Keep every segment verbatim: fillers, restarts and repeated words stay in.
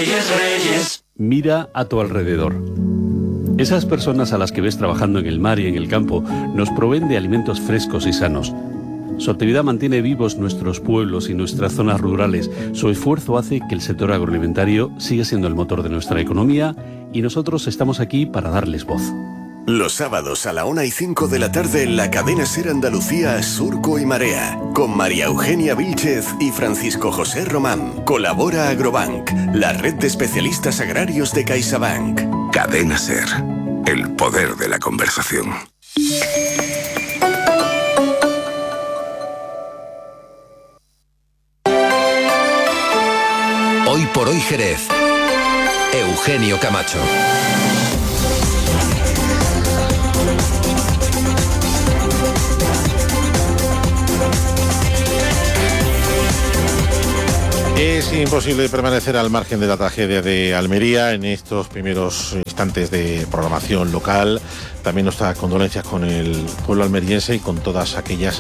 Reyes, Reyes. Mira a tu alrededor. Esas personas a las que ves trabajando en el mar y en el campo nos proveen de alimentos frescos y sanos. Su actividad mantiene vivos nuestros pueblos y nuestras zonas rurales. Su esfuerzo hace que el sector agroalimentario siga siendo el motor de nuestra economía y nosotros estamos aquí para darles voz. Los sábados a la una y cinco de la tarde en la cadena SER Andalucía, Surco y Marea, con María Eugenia Vílchez y Francisco José Román. Colabora Agrobank, la red de especialistas agrarios de CaixaBank. Cadena SER, el poder de la conversación. Hoy por hoy Jerez. Eugenio Camacho. Es imposible permanecer al margen de la tragedia de Almería en estos primeros instantes de programación local. También nuestras condolencias con el pueblo almeriense y con todas aquellas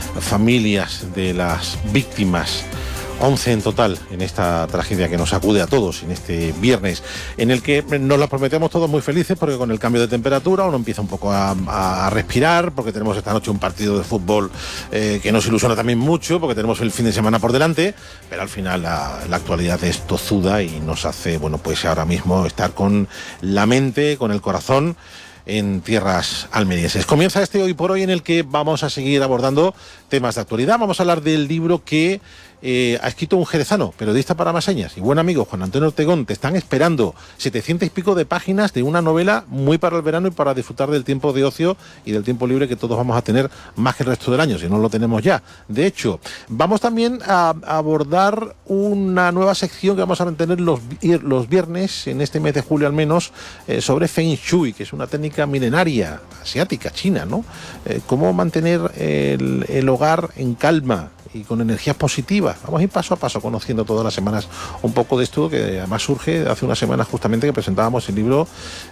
familias de las víctimas. once en total en esta tragedia que nos sacude a todos en este viernes, en el que nos la prometemos todos muy felices porque con el cambio de temperatura uno empieza un poco a, a respirar, porque tenemos esta noche un partido de fútbol eh, que nos ilusiona también mucho, porque tenemos el fin de semana por delante, pero al final la, la actualidad es tozuda y nos hace, bueno, pues ahora mismo estar con la mente, con el corazón en tierras almerienses. Comienza este Hoy por Hoy en el que vamos a seguir abordando temas de actualidad. Vamos a hablar del libro que eh, ha escrito un jerezano, periodista para más señas y buen amigo, Juan Antonio Ortegón. Te están esperando setecientas y pico de páginas de una novela muy para el verano y para disfrutar del tiempo de ocio y del tiempo libre que todos vamos a tener más que el resto del año, si no lo tenemos ya. De hecho, vamos también a, a abordar una nueva sección que vamos a tener los, los viernes, en este mes de julio al menos, eh, sobre Feng Shui, que es una técnica milenaria, asiática, china, ¿no? Eh, cómo mantener el, el hogar en calma y con energías positivas. Vamos a ir paso a paso conociendo todas las semanas un poco de esto, que además surge hace una semana justamente que presentábamos el libro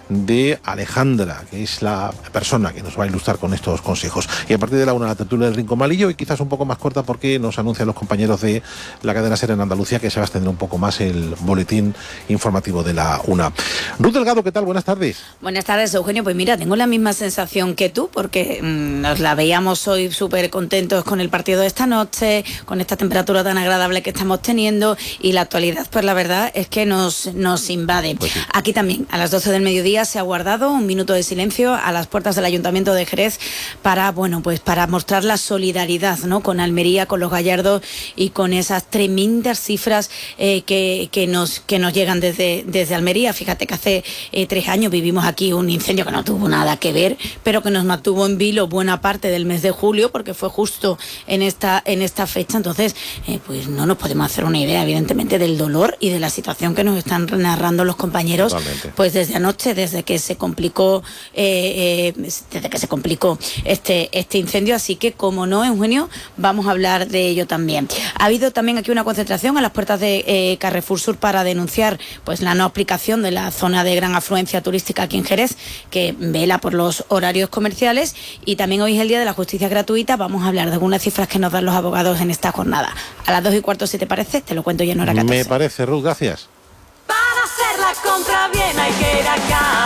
de Alejandra, que es la persona que nos va a ilustrar con estos consejos. Y a partir de la una, la tertulia del Rincón Malillo, y quizás un poco más corta porque nos anuncian los compañeros de la cadena SER en Andalucía que se va a extender un poco más el boletín informativo de la una. Ruth Delgado, ¿qué tal? Buenas tardes. Buenas tardes, Eugenio. Pues mira, tengo la misma sensación que tú, porque mmm, nos la veíamos hoy súper contentos con el partido de esta noche, con esta temperatura tan agradable que estamos teniendo, y la actualidad, pues la verdad es que nos, nos invade. Pues sí. Aquí también, a las doce del mediodía, se ha guardado un minuto de silencio a las puertas del Ayuntamiento de Jerez para, bueno, pues para mostrar la solidaridad, ¿no?, con Almería, con los gallardos y con esas tremendas cifras eh, que, que, nos, que nos llegan desde, desde Almería. Fíjate que hace eh, tres años vivimos aquí un incendio que no tuvo nada que ver, pero que nos mantuvo en vilo buena parte del mes de julio, porque fue justo en esta, en esta fecha. Entonces, eh, pues no nos podemos hacer una idea, evidentemente, del dolor y de la situación que nos están narrando los compañeros. Totalmente. Pues desde anoche, desde que se complicó, eh, eh, desde que se complicó este, este incendio. Así que, como no, Eugenio, vamos a hablar de ello también. Ha habido también aquí una concentración a las puertas de eh, Carrefour Sur para denunciar, pues, la no aplicación de la zona de gran afluencia turística aquí en Jerez, que vela por los horarios comerciales. Y también hoy es el Día de la Justicia Gratuita. Vamos a hablar de algunas cifras que nos dan los abogados en esta jornada. A las dos y cuarto, si te parece, te lo cuento ya en hora catorce. Me parece, Ruth, gracias. Para hacer la compra bien hay que ir a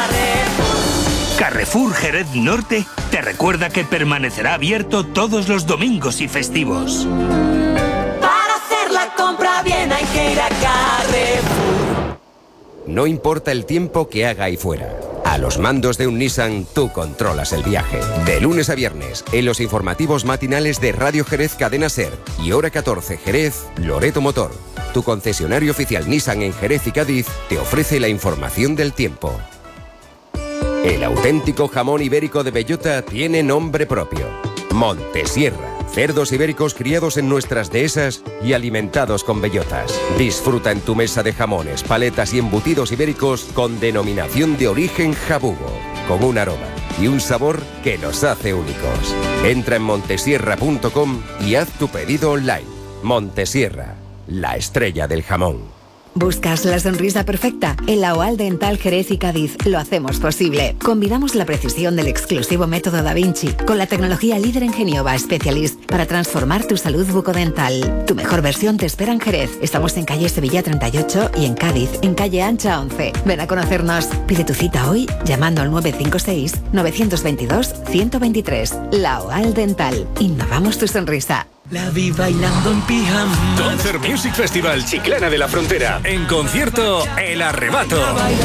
Carrefour. Carrefour Jerez Norte te recuerda que permanecerá abierto todos los domingos y festivos. Para hacer la compra bien hay que ir a Carrefour. No importa el tiempo que haga ahí fuera. A los mandos de un Nissan, tú controlas el viaje. De lunes a viernes, en los informativos matinales de Radio Jerez Cadena SER y hora catorce Jerez, Loreto Motor, tu concesionario oficial Nissan en Jerez y Cádiz, te ofrece la información del tiempo. El auténtico jamón ibérico de bellota tiene nombre propio: Montesierra. Cerdos ibéricos criados en nuestras dehesas y alimentados con bellotas. Disfruta en tu mesa de jamones, paletas y embutidos ibéricos con denominación de origen jabugo, con un aroma y un sabor que nos hace únicos. Entra en montesierra punto com y haz tu pedido online. Montesierra, la estrella del jamón. ¿Buscas la sonrisa perfecta? En la OAL Dental Jerez y Cádiz lo hacemos posible. Combinamos la precisión del exclusivo método Da Vinci con la tecnología líder en Geniova Specialist para transformar tu salud bucodental. Tu mejor versión te espera en Jerez. Estamos en calle Sevilla treinta y ocho y en Cádiz, en calle Ancha once. Ven a conocernos. Pide tu cita hoy llamando al nueve cinco seis, nueve dos dos, uno dos tres. La OAL Dental. Innovamos tu sonrisa. La vi bailando en pijama. Concert Music Festival Chiclana de la Frontera. En concierto, El Arrebato.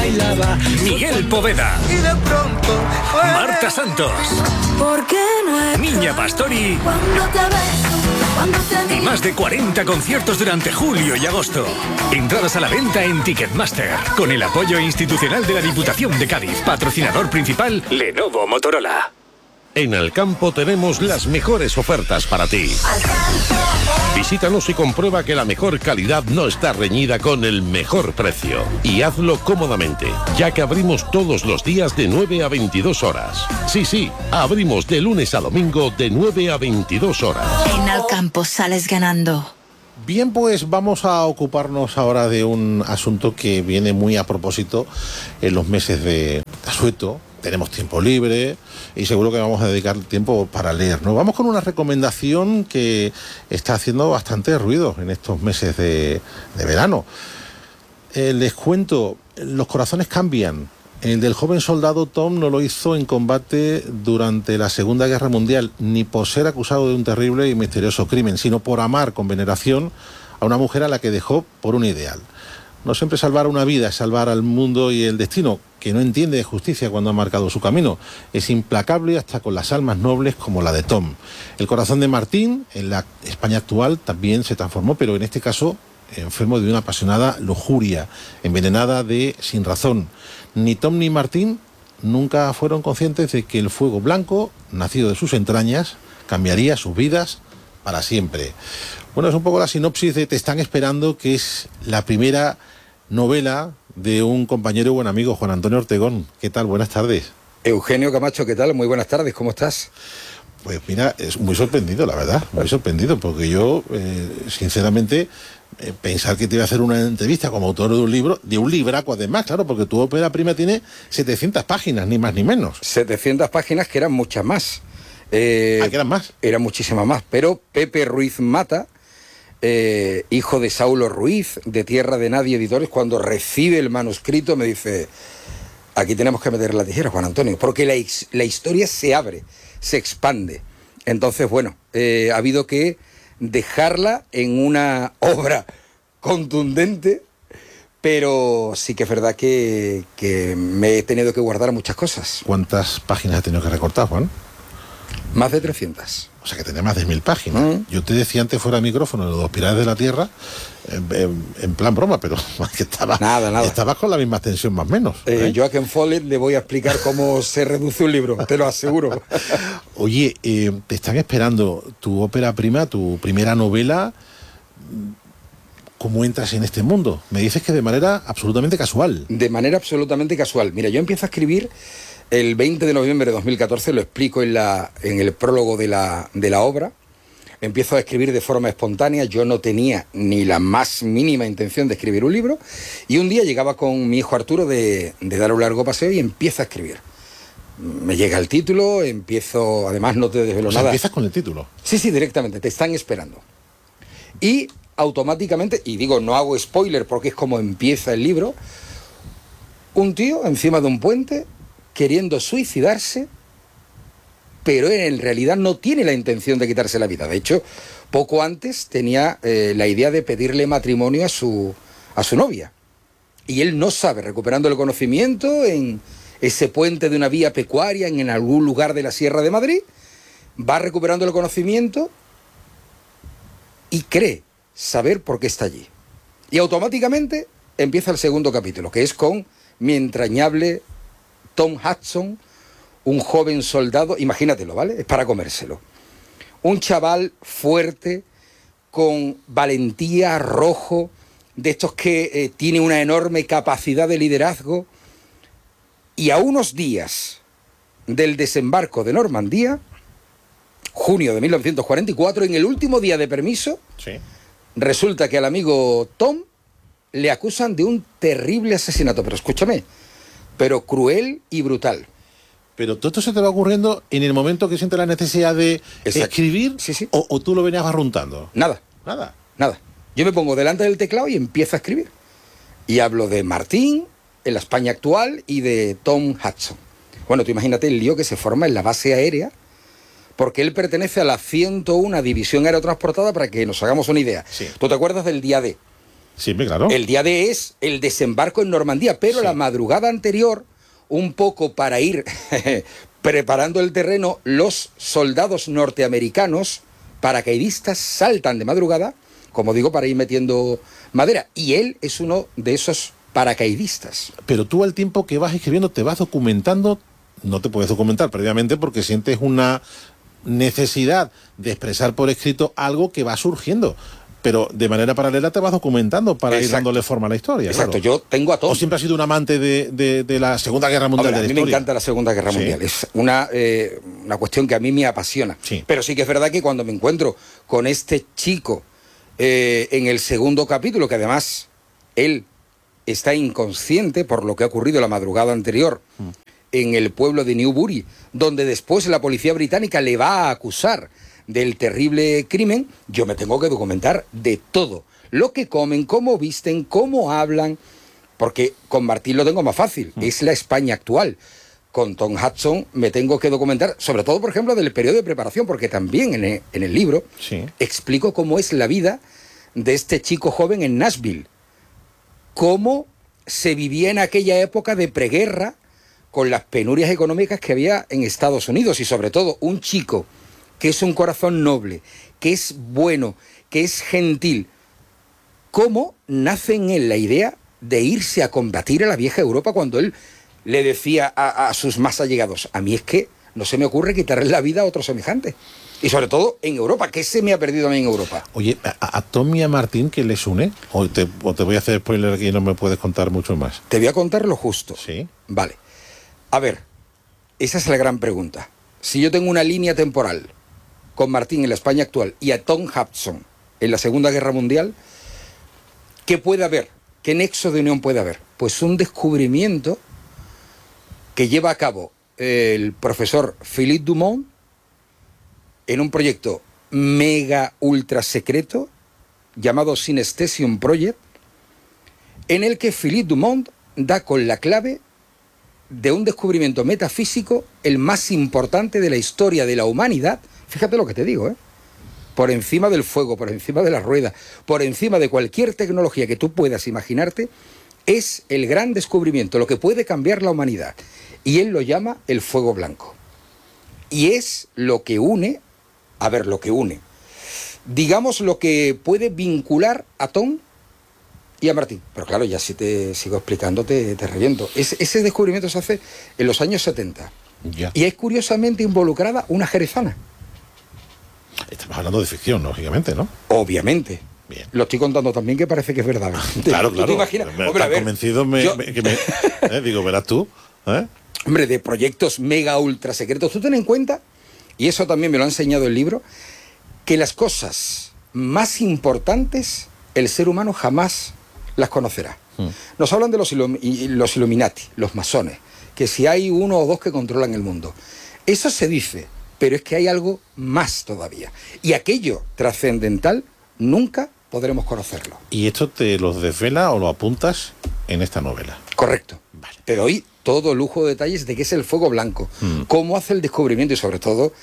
Miguel Poveda. Y de pronto Marta Santos. ¿Por qué no es Niña Pastori. cuando te beso, cuando te Y miro? más de cuarenta conciertos durante julio y agosto. Entradas a la venta en Ticketmaster. Con el apoyo institucional de la Diputación de Cádiz. Patrocinador principal, Lenovo Motorola. En Alcampo tenemos las mejores ofertas para ti. Visítanos y comprueba que la mejor calidad no está reñida con el mejor precio. Y hazlo cómodamente, ya que abrimos todos los días de nueve a veintidós horas. Sí, sí, abrimos de lunes a domingo de nueve a veintidós horas. En Alcampo sales ganando. Bien, pues vamos a ocuparnos ahora de un asunto que viene muy a propósito en los meses de asueto. Tenemos tiempo libre y seguro que vamos a dedicar tiempo para leer, ¿no? Vamos con una recomendación que está haciendo bastante ruido en estos meses de, de verano. Eh, les cuento, los corazones cambian. El del joven soldado Tom no lo hizo en combate durante la Segunda Guerra Mundial, ni por ser acusado de un terrible y misterioso crimen, sino por amar con veneración a una mujer a la que dejó por un ideal. No siempre salvar una vida es salvar al mundo y el destino, que no entiende de justicia cuando ha marcado su camino. Es implacable hasta con las almas nobles como la de Tom. El corazón de Martín, en la España actual, también se transformó, pero en este caso enfermo de una apasionada lujuria, envenenada de sin razón. Ni Tom ni Martín nunca fueron conscientes de que el fuego blanco, nacido de sus entrañas, cambiaría sus vidas para siempre. Bueno, es un poco la sinopsis de Te están esperando, que es la primera novela de un compañero y buen amigo, Juan Antonio Ortegón. ¿Qué tal? Buenas tardes. Eugenio Camacho, ¿qué tal? Muy buenas tardes, ¿cómo estás? Pues mira, es muy sorprendido, la verdad, muy sorprendido, porque yo, eh, sinceramente, eh, pensar que te iba a hacer una entrevista como autor de un libro, de un libraco además, claro, porque tu ópera prima tiene setecientas páginas, ni más ni menos. setecientas páginas, que eran muchas más. Eh, ¿Ah, que eran más? Eran muchísimas más, pero Pepe Ruiz Mata, eh, hijo de Saulo Ruiz, de Tierra de Nadie Editores, cuando recibe el manuscrito me dice, aquí tenemos que meter la tijera, Juan Antonio, porque la, la historia se abre, se expande. Entonces, bueno, eh, ha habido que dejarla en una obra contundente, pero sí que es verdad que, que me he tenido que guardar muchas cosas. ¿Cuántas páginas has tenido que recortar, Juan? Más de trescientas. O sea, que tenía más de mil páginas. Mm. Yo te decía antes fuera de micrófono, los dos pilares de la Tierra, en, en, en plan broma, pero que estaba, nada, nada. estabas con la misma tensión más o menos. ¿eh? Eh, yo a Ken Follett le voy a explicar cómo se reduce un libro, te lo aseguro. Oye, eh, te están esperando tu ópera prima, tu primera novela. ¿Cómo entras en este mundo? Me dices que de manera absolutamente casual. De manera absolutamente casual. Mira, yo empiezo a escribir el veinte de noviembre de dos mil catorce, lo explico en, la, en el prólogo de la, de la obra. Empiezo a escribir de forma espontánea, yo no tenía ni la más mínima intención de escribir un libro, y un día llegaba con mi hijo Arturo de, de dar un largo paseo y empiezo a escribir. Me llega el título, empiezo, además no te desvelo o sea, nada. ¿Empiezas con el título? Sí, sí, directamente, te están esperando. Y automáticamente, y digo, no hago spoiler porque es como empieza el libro, un tío encima de un puente queriendo suicidarse, pero en realidad no tiene la intención de quitarse la vida. De hecho, poco antes tenía eh, la idea de pedirle matrimonio a su, a su novia. Y él no sabe, recuperando el conocimiento en ese puente de una vía pecuaria en, en algún lugar de la Sierra de Madrid, va recuperando el conocimiento y cree saber por qué está allí. Y automáticamente empieza el segundo capítulo, que es con mi entrañable Tom Hudson, un joven soldado, imagínatelo, ¿vale? Es para comérselo. Un chaval fuerte, con valentía, rojo, de estos que eh, tiene una enorme capacidad de liderazgo, y a unos días del desembarco de Normandía, junio de mil novecientos cuarenta y cuatro, en el último día de permiso, sí. Resulta que al amigo Tom le acusan de un terrible asesinato, pero escúchame, pero cruel y brutal. Pero todo esto se te va ocurriendo en el momento que sientes la necesidad de Exacto. escribir, sí, sí. O, o tú lo venías barruntando. Nada. Nada. Nada. Yo me pongo delante del teclado y empiezo a escribir. Y hablo de Martín, en la España actual, y de Tom Hudson. Bueno, tú imagínate el lío que se forma en la base aérea, porque él pertenece a la ciento una División Aerotransportada, para que nos hagamos una idea. Sí. ¿Tú te acuerdas del día D? Sí, claro. El día D es el desembarco en Normandía, pero sí. La madrugada anterior, un poco para ir preparando el terreno, los soldados norteamericanos, paracaidistas, saltan de madrugada, como digo, para ir metiendo madera. Y él es uno de esos paracaidistas. Pero tú, al tiempo que vas escribiendo, te vas documentando. No te puedes documentar previamente porque sientes una necesidad de expresar por escrito algo que va surgiendo. Pero de manera paralela te vas documentando para Exacto. ir dándole forma a la historia. Exacto, claro. Yo tengo a todos. ¿O siempre has sido un amante de, de, de la Segunda Guerra Mundial? Hombre, de la a mí historia? me encanta la Segunda Guerra Mundial. Sí. Es una, eh, una cuestión que a mí me apasiona. Sí. Pero sí que es verdad que cuando me encuentro con este chico eh, en el segundo capítulo, que además él está inconsciente por lo que ha ocurrido la madrugada anterior mm. en el pueblo de Newbury, donde después la policía británica le va a acusar del terrible crimen, yo me tengo que documentar de todo. Lo que comen, cómo visten, cómo hablan, porque con Martín lo tengo más fácil, mm. es la España actual. Con Tom Hudson me tengo que documentar, sobre todo, por ejemplo, del periodo de preparación, porque también en el, en el libro sí. explico cómo es la vida de este chico joven en Nashville, cómo se vivía en aquella época de preguerra, con las penurias económicas que había en Estados Unidos, y sobre todo un chico que es un corazón noble, que es bueno, que es gentil, cómo nace en él la idea de irse a combatir a la vieja Europa, cuando él le decía a, a sus más allegados, a mí es que no se me ocurre quitarle la vida a otro semejante. Y sobre todo en Europa, ¿qué se me ha perdido a mí en Europa? Oye, ¿a, a Tom y a Martín qué les une? ¿O te, o te voy a hacer spoiler aquí y no me puedes contar mucho más? Te voy a contar lo justo. Sí. Vale. A ver, esa es la gran pregunta. Si yo tengo una línea temporal con Martín en la España actual y a Tom Hudson en la Segunda Guerra Mundial, ¿qué puede haber? ¿Qué nexo de unión puede haber? Pues un descubrimiento que lleva a cabo el profesor Philippe Dumont en un proyecto mega ultra secreto llamado Synestesium Project, en el que Philippe Dumont da con la clave de un descubrimiento metafísico, el más importante de la historia de la humanidad. Fíjate lo que te digo, ¿eh? Por encima del fuego, por encima de la rueda, por encima de cualquier tecnología que tú puedas imaginarte, es el gran descubrimiento, lo que puede cambiar la humanidad. Y él lo llama el fuego blanco. Y es lo que une, a ver, lo que une, digamos lo que puede vincular a Tom y a Martín. Pero claro, ya si te sigo explicando te, te reviento. Es, ese descubrimiento se hace en los años setenta. Ya. Y es curiosamente involucrada una jerezana. Estamos hablando de ficción, lógicamente, ¿no? Obviamente. Bien. Lo estoy contando también, que parece que es verdad. Claro, ¿Tú claro. te imaginas? Me, Hombre, a ver, convencido me, yo... me, que me eh, digo, verás tú. ¿eh? Hombre, de proyectos mega ultra secretos. Tú ten en cuenta, y eso también me lo ha enseñado el libro, que las cosas más importantes el ser humano jamás las conocerá. Hmm. Nos hablan de los, ilum los Illuminati, los masones, que si hay uno o dos que controlan el mundo. Eso se dice, pero es que hay algo más todavía. Y aquello trascendental nunca podremos conocerlo. ¿Y esto te lo desvela o lo apuntas en esta novela? Correcto. Vale. Te doy todo lujo de detalles de qué es el fuego blanco, mm. cómo hace el descubrimiento y sobre todo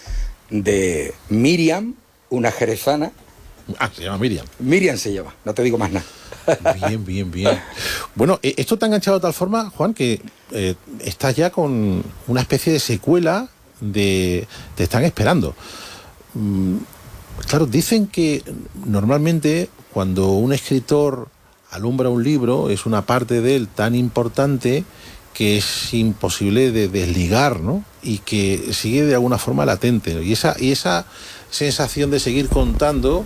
de Miriam, una jerezana. Ah, se llama Miriam. Miriam se llama, no te digo más nada. Bien, bien, bien. Bueno, esto te ha enganchado de tal forma, Juan, que eh, estás ya con una especie de secuela de Te están esperando. Mm, claro, dicen que normalmente cuando un escritor alumbra un libro es una parte de él tan importante que es imposible de desligar, ¿no? Y que sigue de alguna forma latente, ¿no? Y esa, y esa sensación de seguir contando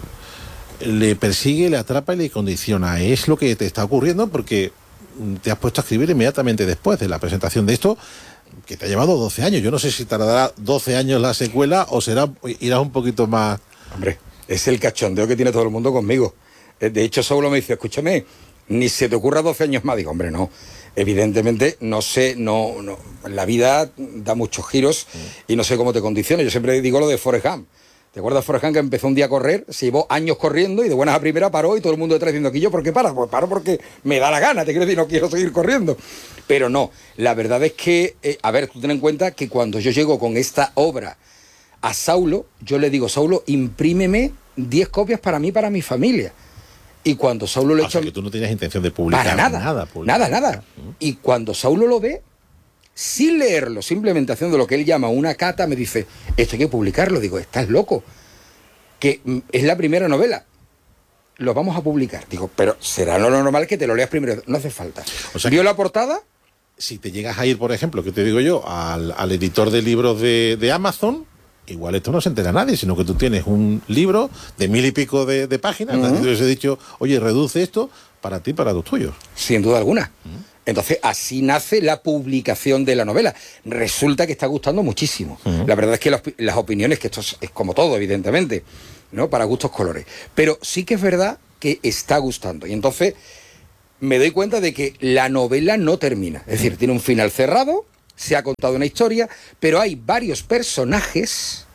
le persigue, le atrapa y le condiciona. Es lo que te está ocurriendo porque te has puesto a escribir inmediatamente después de la presentación de esto, que te ha llevado doce años. Yo no sé si tardará doce años la secuela o será irás un poquito más... Hombre, es el cachondeo que tiene todo el mundo conmigo. De hecho, Saulo me dice, escúchame, ni se te ocurra doce años más. Digo, hombre, no. Evidentemente, no sé, no, no, la vida da muchos giros y no sé cómo te condiciona. Yo siempre digo lo de Forrest Gump. ¿Te acuerdas Forrest Gump que empezó un día a correr, se llevó años corriendo y de buenas a primeras paró y todo el mundo detrás diciendo que yo, ¿por qué paras? Pues paro porque me da la gana, te quiero decir, no quiero seguir corriendo. Pero no, la verdad es que, eh, a ver, tú ten en cuenta que cuando yo llego con esta obra a Saulo, yo le digo, Saulo, imprímeme diez copias para mí, para mi familia. Y cuando Saulo le o echa... sea, que tú no tenías intención de publicar para nada, nada. Publicar. Nada, nada. Y cuando Saulo lo ve, sin leerlo, simplemente haciendo lo que él llama una cata, me dice, esto hay que publicarlo. Digo, estás loco, que es la primera novela, lo vamos a publicar. Digo, pero será lo normal que te lo leas primero, no hace falta. O sea, ¿vio la portada? Si te llegas a ir, por ejemplo, que te digo yo, al, al editor de libros de, de Amazon, igual esto no se entera nadie, sino que tú tienes un libro de mil y pico de, de páginas, uh-huh. Entonces he dicho, oye, reduce esto para ti, para los tuyos. Sin duda alguna. Uh-huh. Entonces, así nace la publicación de la novela. Resulta que está gustando muchísimo. Uh-huh. La verdad es que las, las opiniones, que esto es, es como todo, evidentemente, ¿no? Para gustos colores. Pero sí que es verdad que está gustando. Y entonces me doy cuenta de que la novela no termina. Es decir, uh-huh. tiene un final cerrado, se ha contado una historia, pero hay varios personajes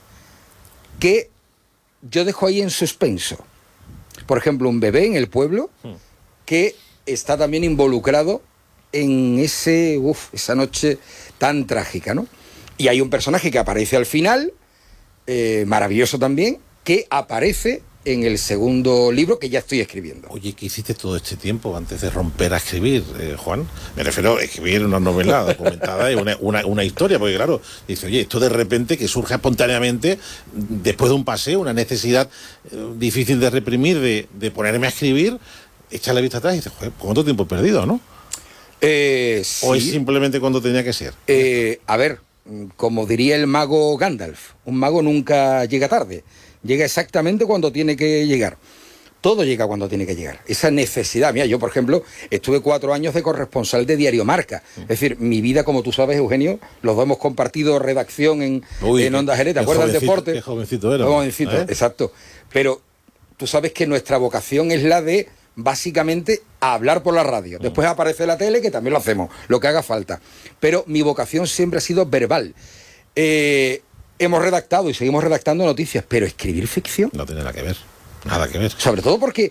que yo dejo ahí en suspenso. Por ejemplo, un bebé en el pueblo que está también involucrado en ese, uf, esa noche tan trágica, ¿no? Y hay un personaje que aparece al final, eh, maravilloso también, que aparece en el segundo libro que ya estoy escribiendo. Oye, ¿qué hiciste todo este tiempo antes de romper a escribir, eh, Juan? Me refiero a escribir una novela documentada y una, una, una historia, porque claro, dice, oye, esto de repente que surge espontáneamente, después de un paseo, una necesidad eh, difícil de reprimir, de, de ponerme a escribir, echas la vista atrás y dices, joder, ¿cuánto tiempo he perdido, no? Eh, sí. ¿O es simplemente cuando tenía que ser? Eh, a ver, como diría el mago Gandalf, un mago nunca llega tarde. Llega exactamente cuando tiene que llegar. Todo llega cuando tiene que llegar. Esa necesidad. Mira, yo, por ejemplo, estuve cuatro años de corresponsal de Diario Marca. Es decir, mi vida, como tú sabes, Eugenio, los dos hemos compartido redacción en, Uy, en Onda Jerez. ¿Te acuerdas del deporte? Qué jovencito era. Jovencito, ¿eh? Exacto. Pero tú sabes que nuestra vocación es la de, básicamente, hablar por la radio. Después aparece la tele, que también lo hacemos, lo que haga falta. Pero mi vocación siempre ha sido verbal. Eh... Hemos redactado y seguimos redactando noticias, pero escribir ficción... No tiene nada que ver, nada que ver. Sobre todo porque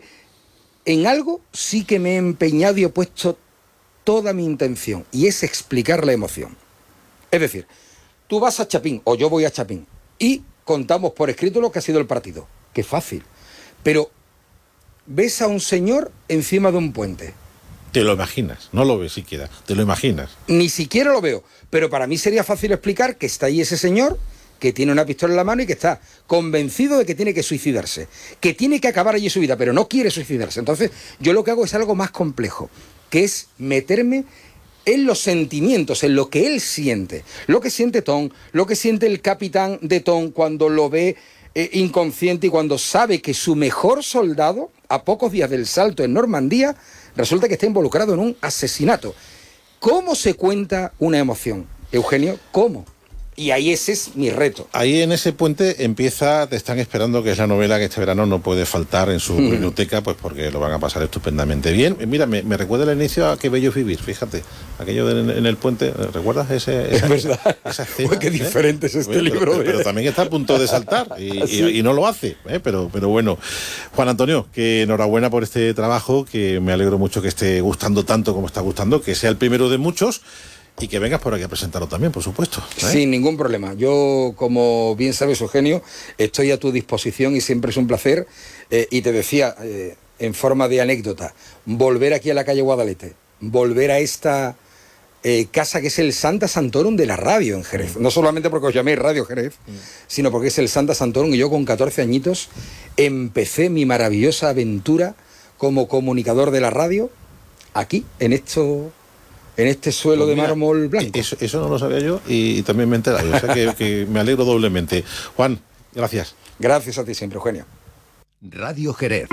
en algo sí que me he empeñado y he puesto toda mi intención, y es explicar la emoción. Es decir, tú vas a Chapín, o yo voy a Chapín, y contamos por escrito lo que ha sido el partido. Qué fácil. Pero ves a un señor encima de un puente. Te lo imaginas, no lo ves siquiera, te lo imaginas. Ni siquiera lo veo, pero para mí sería fácil explicar que está ahí ese señor, que tiene una pistola en la mano y que está convencido de que tiene que suicidarse, que tiene que acabar allí su vida, pero no quiere suicidarse. Entonces, yo lo que hago es algo más complejo, que es meterme en los sentimientos, en lo que él siente. Lo que siente Tom, lo que siente el capitán de Tom cuando lo ve eh, inconsciente y cuando sabe que su mejor soldado, a pocos días del salto en Normandía, resulta que está involucrado en un asesinato. ¿Cómo se cuenta una emoción, Eugenio? ¿Cómo? Y ahí ese es mi reto. Ahí en ese puente empieza, te están esperando, que es la novela que este verano no puede faltar en su mm. biblioteca, pues porque lo van a pasar estupendamente bien. Mira, me, me recuerda el inicio a Qué bello es vivir, fíjate, aquello de, en, en el puente, ¿recuerdas ese? Esa, es verdad. Esa escena, Uy, qué ¿eh? diferente es este pero, libro. Pero, de... pero también está a punto de saltar y, ¿sí? y, y no lo hace, ¿eh? pero, pero bueno. Juan Antonio, que enhorabuena por este trabajo, que me alegro mucho que esté gustando tanto como está gustando, que sea el primero de muchos. Y que vengas por aquí a presentarlo también, por supuesto, ¿eh? Sin ningún problema. Yo, como bien sabes, Eugenio, estoy a tu disposición y siempre es un placer. Eh, y te decía, eh, en forma de anécdota, volver aquí a la calle Guadalete, volver a esta eh, casa que es el Santa Santorum de la radio en Jerez. No solamente porque os llaméis Radio Jerez, mm. sino porque es el Santa Santorum, y yo con catorce añitos empecé mi maravillosa aventura como comunicador de la radio aquí, en esto... en este suelo pues mira, de mármol blanco. Eso, eso no lo sabía yo y, y también me he enterado. O sea que, que me alegro doblemente. Juan, gracias. Gracias a ti siempre, Eugenio. Radio Jerez.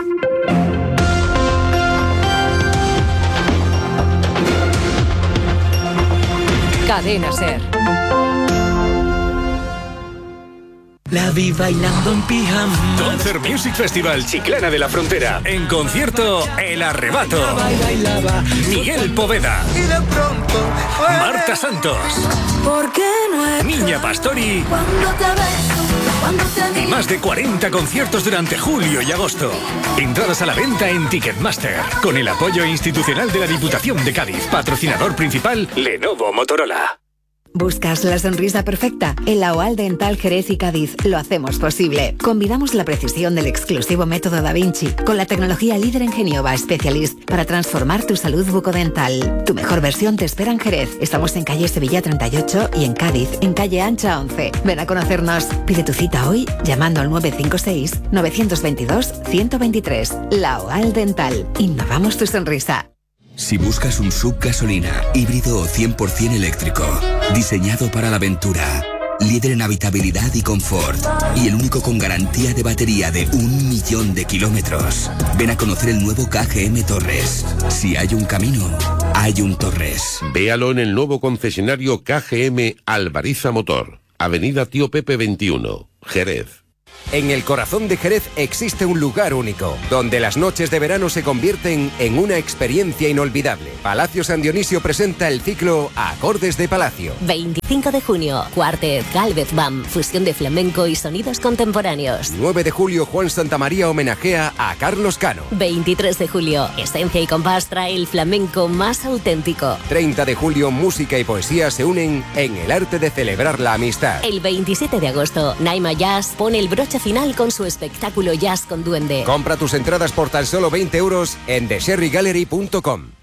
Cadena SER. La vi bailando en pijama. Concert Music Festival Chiclana de la Frontera. En concierto, El Arrebato. Miguel Poveda. Y de pronto Marta Santos. ¿Por qué no es Niña Pastori. cuando te beso, cuando te Y más de cuarenta conciertos durante julio y agosto. Entradas a la venta en Ticketmaster. Con el apoyo institucional de la Diputación de Cádiz. Patrocinador principal, Lenovo Motorola. ¿Buscas la sonrisa perfecta? En la OAL Dental Jerez y Cádiz lo hacemos posible. Combinamos la precisión del exclusivo método Da Vinci con la tecnología líder en Genioba Specialist para transformar tu salud bucodental. Tu mejor versión te espera en Jerez. Estamos en calle Sevilla treinta y ocho y en Cádiz, en calle Ancha once. Ven a conocernos. Pide tu cita hoy llamando al nueve cinco seis, nueve dos dos, uno dos tres. La OAL Dental. Innovamos tu sonrisa. Si buscas un sub gasolina, híbrido o cien por ciento eléctrico, diseñado para la aventura, líder en habitabilidad y confort, y el único con garantía de batería de un millón de kilómetros, ven a conocer el nuevo K G M Torres. Si hay un camino, hay un Torres. Véalo en el nuevo concesionario K G M Alvariza Motor, Avenida Tío Pepe veintiuno, Jerez. En el corazón de Jerez existe un lugar único, donde las noches de verano se convierten en una experiencia inolvidable. Palacio San Dionisio presenta el ciclo Acordes de Palacio. veinticinco de junio, Cuartet, Galvez Bam, fusión de flamenco y sonidos contemporáneos. nueve de julio, Juan Santamaría homenajea a Carlos Cano. veintitrés de julio, Esencia y Compás trae el flamenco más auténtico. treinta de julio, música y poesía se unen en el arte de celebrar la amistad. El veintisiete de agosto, Naima Jazz pone el broche final con su espectáculo Jazz con Duende. Compra tus entradas por tan solo veinte euros en the sherry gallery punto com.